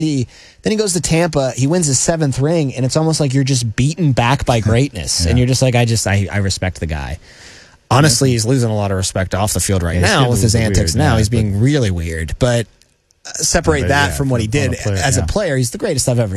Then he goes to Tampa. He wins his 7th ring, and it's almost like you're just beaten back by greatness. And you're just like, I respect the guy. Honestly, he's losing a lot of respect off the field now with his antics. He's being really weird. But separate that from what he did as a player. He's the greatest I've ever